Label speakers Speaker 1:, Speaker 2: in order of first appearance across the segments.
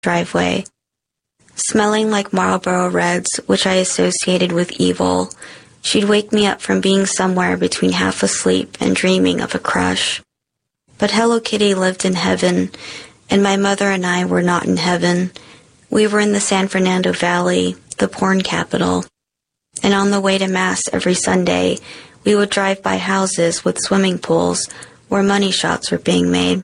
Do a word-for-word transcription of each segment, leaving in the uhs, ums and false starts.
Speaker 1: driveway, smelling like Marlboro Reds, which I associated with evil. She'd wake me up from being somewhere between half asleep and dreaming of a crush. But Hello Kitty lived in heaven, and my mother and I were not in heaven. We were in the San Fernando Valley, the porn capital. And on the way to Mass every Sunday, we would drive by houses with swimming pools where money shots were being made.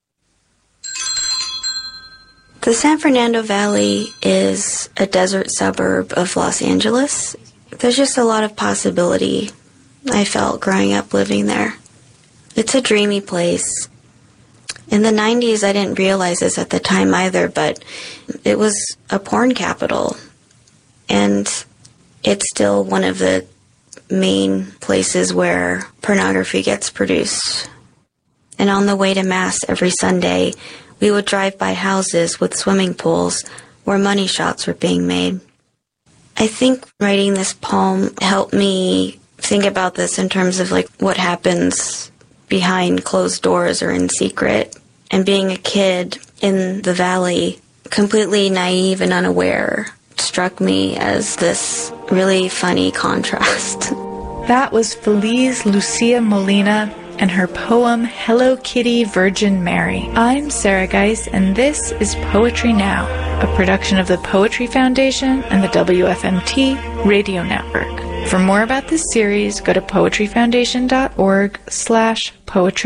Speaker 1: The San Fernando Valley is a desert suburb of Los Angeles. There's just a lot of possibility I felt growing up living there. It's a dreamy place. In the nineties, I didn't realize this at the time either, but it was a porn capital. And it's still one of the main places where pornography gets produced. And on the way to Mass every Sunday, we would drive by houses with swimming pools where money shots were being made. I think writing this poem helped me think about this in terms of like what happens behind closed doors or in secret. And being a kid in the valley, completely naive and unaware, struck me as this really funny contrast.
Speaker 2: That was Feliz Lucia Molina and her poem Hello Kitty Virgin Mary. I'm Sarah Geis, and this is Poetry Now, a production of the Poetry Foundation and the W F M T Radio Network. For more about this series, go to poetryfoundation.org slash poetry.